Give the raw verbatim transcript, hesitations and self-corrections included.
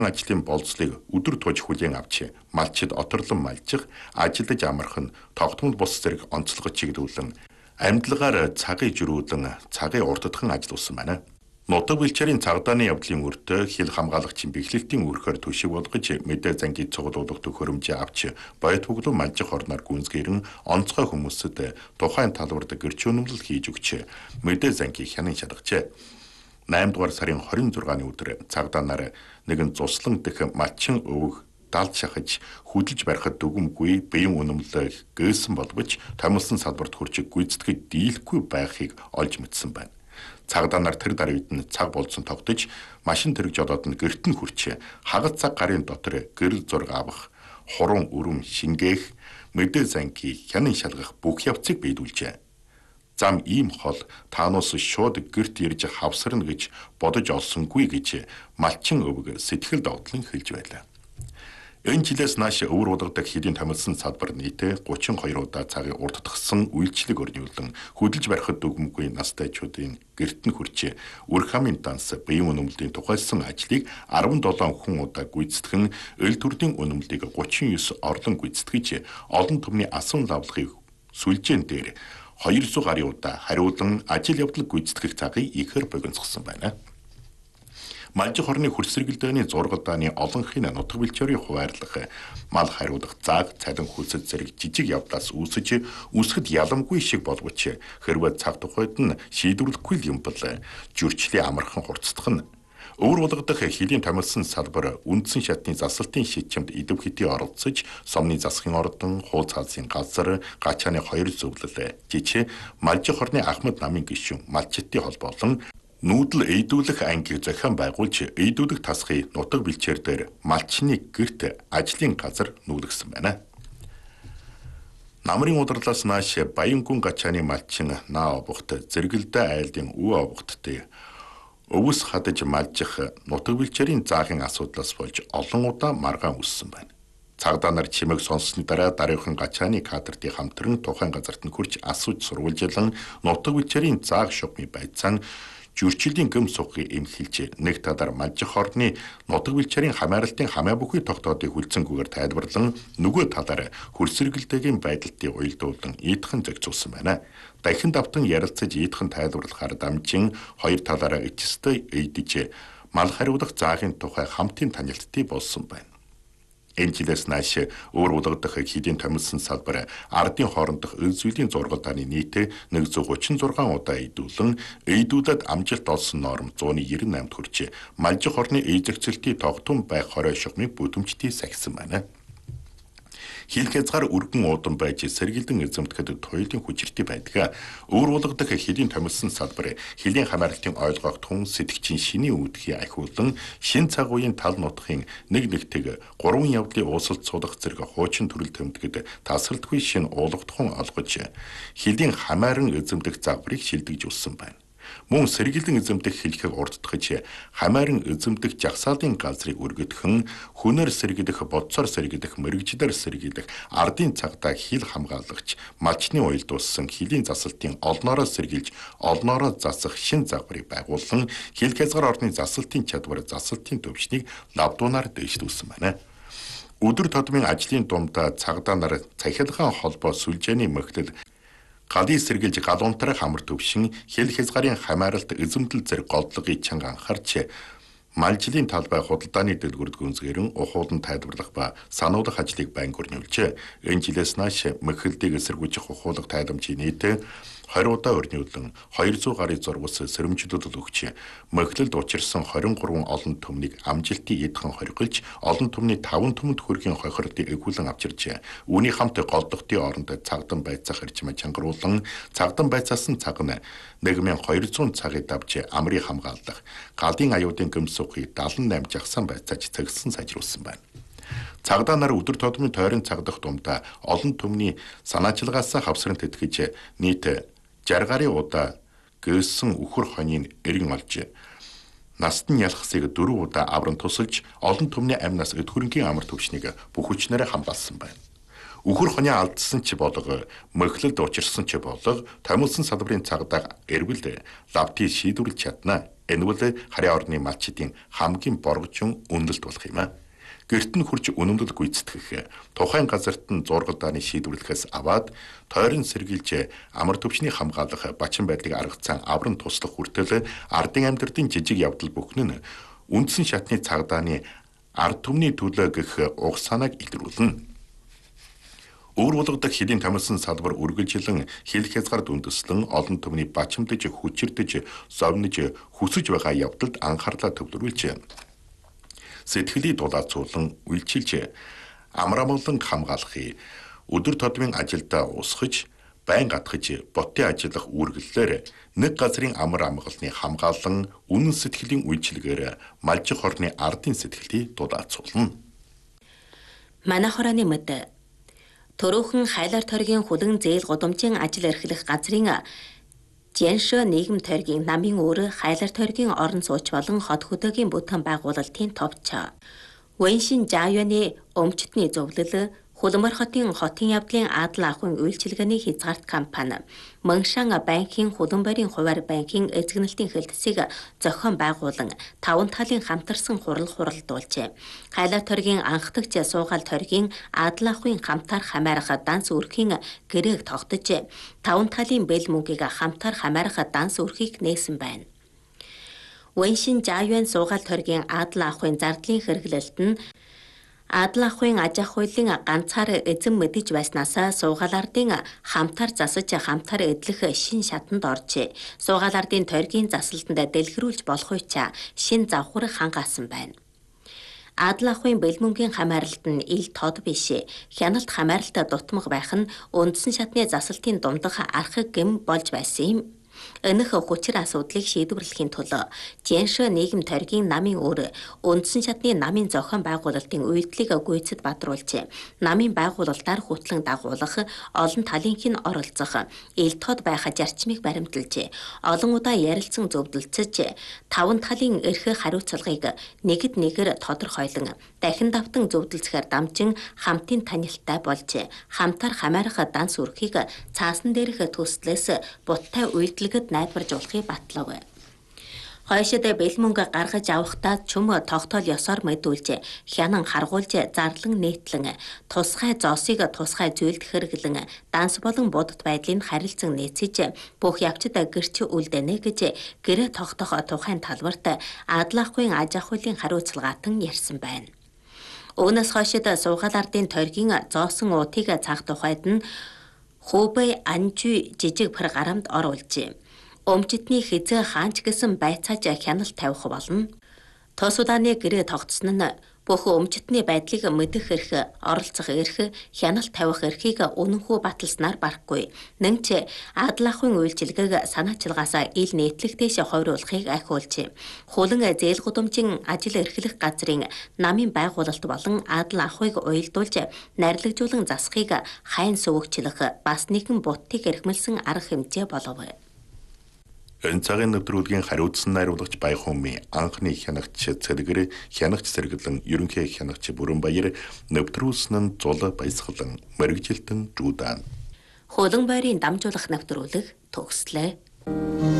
ажлын болцлыг өдөр тууж хүлээн авч малчид оторлон малжих, ажиллаж амарх нь тогтмол бус зэрэг онцлогод чиглүүлэн амьдлагаар цагийг жирүүлэн цагийг урддахын ажилласан байна. Нутаг бэлчээрийн цагдааны явдлын үрдө хил хамгаалагчийн бэхлэлтийн үүрхээр төшиг болгож мэдээ зангийн цуглуулах төхөөрөмжөө авч боёд бүглүү малжих орноор гүнзгийрэн онцгой хүмүүсэд тухайн талбарт гэрчүүнэмлэл хийж өгч мэдээ зангийг хянан шалгажээ. найман дугаар сарын хорин зургааны өдөр цагдаанаар нэгэн цуслан дэх малчин өвөг далд шахаж хөдөлж барихад дүгэмгүй биеийн үнэмлэл гээсэн боловч томилсон салбарт хүрч гүйцэтгэж дийлэхгүй байхыг олж мэдсэн байна. Цагдаанаар тэр даруй үед нь цаг болцсон тогтож машин тэрэг жолоод нь гэрт нь хүрч хагас цаг гарын дотор гэрэл зураг авах, хурун өрөм шингээх, мэдээ зангийг хянан шалгах бүх явцыг биелүүлжээ. Зам ийм хол таанус шууд гэрт ирж хавсарна гэж бодож олсонгүй гэж малчин өвөг сэтгэл догтлон хэлж байлаа. Энэ жилээс нааш өвөр удирдах хэдийн томилсон салбар нийтээ гучин хоёр удаа цагийг урддахсан үйлчлэг өрнүүлэн хөдөлж барихад дүгмгүй настайчуудын гэрт нь хүрч үр хамын данс биеийн үнэмлэлийн тухайлсан ажлыг арван долоон хүн удаа гүйцэтгэн эл төрдийн үнэмлэлийг гучин девять орлон гүйцэтгэж олон түмний асуун лавлагыг сүлжээн дээр хоёр сая гаруй удаа хариулан ажил явдал гүйцэтгэх цагийг ихээр богиносгосон байна. Малжих орны хөрсөргөлдөөний зургалдааны олонхын нутаг бэлчээрийн хуваарлах, мал хариулах зааг, цалин хөлсөд зэрэг жижиг явдлаас үүсэж үсгэд яламгүй шиг боловч хэрвээ цаг тухайд нь шийдвэрлэхгүй юм бол жүрчлийн амархан хурцдах нь өвөр болгодох хэлийн томилсон салбар үндсэн шатны засалтын шийдчимд идэв хэдий оролцож сомны засгийн ордон, хуу цаалсын газар, гачааны хоёр зөвлөл, жичээ малжих орны Ахмад намын гишүүн малчидын холбоо болон нүүдэл эйдүүлэх ангийг зохион байгуулж эйдүүлэх тасгыг нутаг бэлчээр дээр малчны гэрт ажлын газар нүүлгсэн байна. Намрын удирлаас нааш Баянгүн гачааны малчин наа обогт зэрэгэлдээ айлдын үе обогттой өвөс хадаж малжих нутаг бэлчээрийн заахийн асуудлаас болж олон удаа маргаан үссэн байна. Цагдаанаар чимэг сонссны дараа дараахан гачааны кадртын хамтран тухайн газарт нь хүрч асууж сурвалжилан нутаг бэлчээрийн заах шугамын байцаан жүрчлийн гэм сухыг эмхэлж нэг талаар малжих орны нутаг бэлчээрийн хамааралтын хамаа бүхий тогтоодыг хүлцэнгүүгээр тайлбарлан нөгөө талаар хөрсөргөлдөгийн байдалтыг уялдуулан ийдхэн зохицуулсан байна. Дахин давтан ярилцаж ийдхэн тайлбарлахаар дамжин хоёр талаараа эцэстээ эйдэж мал хариулах заагийн тухай хамтын танилцтыг болсон байна. Энэ жилээс нааш өвөр удирдах хэдийн томилсон салбар ардын хоорондох эл зүйлийн зургалдааны нийт нэг зуун гучин зургаан удаа эйдүүлэн эйдүүлээд амжилт олсон норм зууны девяносто восемь хүрч малжих орны эйзэгцэлтийн тогтун байх хорой шугамыг бүдэмжтэй сахисан байна. Хил хязгаар өргөн уудан байж сэргэлдэн эзэмтгэхэд туйлын хүчиртэй байдаг. Өвөр болгодох хэлийн томилсон салбар хэлийн хамааралтын ойлгох тун сэтгчийн шинийн үүдхий ахиулан шин цаг үеийн тал нутгийн нэг нэгтэг гурван явдлын уусалт суулгах зэрэг хуучин төрөл тэмдэгт тасралтгүй шин уулгатхан олгож хэлийн хамааран эзэмдэх загварыг шилдэгж өссөн байна. Мөн сэргэлэн эзэмдэх хэлхийг урддахж хамааран эзэмдэх жагсаалын газрыг өргөдгөн хүнээр сэргидэх бодсоор сэргидэх мэрэгжлэр сэргидэх ардын цагдаа хил хамгаалагч малчны уялдуулсан хэлийн засалтын олноороо сэргилж олноороо засах шин загварыг байгуулсан хил хязгаар орны засалтын чадвар засалтын төвчнийг лавдуунаар дэвшлүүлсэн байна. Өдөр тутмын ажлын дундаа цагдаанаар цахилгаан холбоо сүлжээний мөхтөл галын сэргэлж галуунтрах хамар төвшин хэл хязгаарын хамааралт эзэмдэл зэрэг голдлогыг чанга анхаарч малжилын талбай худалдааны дэлгүрд гүнзгийрэн ухуулан тайлбарлах ба сануулгах ажлыг байн өрнүүлжээ. Энэ жилээс нааш мөхөлдийг эсэргүүцэх ухуулах тайламжийн нийт хоёр удаа өрнүүлэн хоёр сая гаруй зурвас сэрэмжлүүлэл өгч мөхлөлд учирсан двадцать три олон түмнийг амжилтын эдхэн хоригдж олон түмний таван түмэнд хүрэхийн хохирдыг эгүүлэн авчирчээ. Үүний хамт голдогтын оронд цагдам байцаах хэрчмэ чангаруулан цагдам байцаасан цаг нь нэг мянган хоёр зуун цагийг давж амрыг хамгаалах галын аюудын гэмсухыг дадлан восемь жагсаан байцааж цэгсэн сайжруулсан байна. Цагдаанаар өдөр тутмын тойрон цагдах дундаа олон түмний санаачилгаасаа хавсран тэтгэж нийт шарх гаруй удаа гээсэн үхэр хонийн эргэн олж наст нь ялхсыг дөрвөн удаа авран тусалж олон түмний амнаас өдгөрөнгийн амар төвчнийг бүх хүчнээрээ хамгаалсан байна. Үхэр хоний алдсан ч болго мөхлөлд учирсан ч болго томилсон салбарын цагдаа эрвэл лавтыг шийдвэрлэж чадна. Энэ бол харийн орны малчдын хамгийн боргожин үнэлт болох юм а. Гэрт нь хурж үнэмлэл гүйцэтгэх, тухайн газарт нь зургалдааны шийдвэрлэхээс аваад тойрон сэргийлж амар төвчний хамгаалах бачин байдлыг аргацсан авран туслах хүртэл ардын амьдралын жижиг явдал бүхэн нь үндсэн шатны цаагдааны ард түмний төлөө гэх уг санааг илрүүлнэ. Өөр болгодог хэдийн тамилсан салбар үргэлжилэн хил хязгаар дүндэслэн олон түмний бачимдаж, хүчирдэж, зовниж, хүсэж байгаа явдалд анхаарлаа төвлөрүүлж сэтгэлийг дулаацуулан үйлчилж амраамглан хамгаалахыг өдөр тодмын ажилдаа усгаж байн гатгаж ботын ажиллах үүргэлээр нэг газрын амар амгалны хамгаалан үнэн сэтгэлийн үйлчилгээр малжих орны ардын сэтгэлийг дулаацуулна. Манай хорооны мэд төрөөхөн хайлар тойргийн хүлэн зээл гудамжийн ажил эрхлэх газрын Жэншө нийгэм тойргийн намын өөр хайлар тойргийн орон сууч болон хот хөдөөгийн бүтээн байгуулалтын товч. Вэншин Жааюаны өмчтний зөвлөл Хулмар хотын хотын явдлын Адал ахуйн үйлчилгээний хязгаарт компани Мөншан банкын Хулмбарын хуваар банкын эзэгнэлтийн хэлтсийг зохион байгуулан таван талын хамтарсан хурал хуралдуулжээ. Хайлар тойргийн анхдагч суугаал тойргийн Адал ахуйн хамтаар хамаарах данс үрхийн гэрээг тогтож таван талын бэл мөнгийг хамтаар хамаарах данс үрхийг нээсэн байна. Вэншин Жааюан суугаал тойргийн Адал ахуйн зардлын хэрэглэлт нь Адал ахуйн аж ахуйлын ганцаар эзэн мэдэж байснаас суугаал ардын хамтаар засаж хамтаар эдлэх шин шатанд оржээ. Суугаал ардын тойргийн засалтанд дэлгэрүүлж болох үеч шин завхар хангаасан байна. Адал ахуйн бэлмөнгийн хамааралт нь ил тод биш. Хяналт хамааралт дутмаг байх нь үндсэн шатны засалтын дундах архаг гэм болж байсан юм. Энэх хүчир асуудлыг шийдвэрлэхийн тулд Жэншө нийгэм тойргийн намын өөр үндсэн шатны намын зохион байгуулалтын үйлдэлийг гүйцэд бадруулж, намын байгуулалтаар хөтлөн дагуулах, олон талынх нь оролцох, ил тод байх зарчмыг баримталж, олон удаа ярилцсан зөвлөлцөж, таван талын эрх хариуцлагыг нэгд нэгээр тодорхойлон, дахин давтан зөвлөлцөхээр дамжин хамтын танилттай болж, хамтаар хамаарах данс үрхийг цаасан дээрх төслөөс буттай үйлдэлгэд найдварж болохыг батлав. Хойшид бэлмөнгө гаргаж авахдаа чөм тогтоол ёсоор мэдүүлж, хянан харгуулж, зарлан нээтлэн, тусгай зоосыг тусгай зүйлд хэрэглэн, данс болон будад байдлыг харилцан нээцэж, бүх явцад гэрч үлдэнэ гэж гэрээ тогтоох тухайн талбарт Адал ахуйн аж ахуйлын хариуцлагаатан ярьсан байна. Үүнээс хойшид суугаал ардын тойргийн зоосон уутыг цаах тухайд нь Хубэй Анжүй жижиг пар гарамд оруулжээ. Өмчтний хизээ хаанч гэсэн байцааж хяналт тавих болно. Тос удааны гэрээ тогтсон нь бүх өмчтний байдлыг мэдэх эрх, оролцох эрх, хяналт тавих эрхийг үнэнхүү баталснаар барахгүй. Нэнч Адал ахуйн үйлчилгээг санаачилгаасаа ил нээтлэгтэйш хойруулахыг ахиулж, хулан зээл гудамжийн ажил эрхлэх газрын намын байгуулалт болон Адал ахуйг уялдуулж, найрлагжуулан засахыг хайн сөвөгчлөх бас нэгэн будтыг эрхмэлсэн арга хэмжээ болов. Энэ цагийн нэвтрүүлгийн хариуцсан найруулагч Баяхумын анхны хянагч Цэлгэр хянагч сэргэлэн ерөнхий хянагч Бүрэнбаяр нэвтрүүлсэн нь Зул Баясгалан мэрэгжилтэн Жудан. Хулан байрын дамжуулах нэвтрүүлэг төгслөө.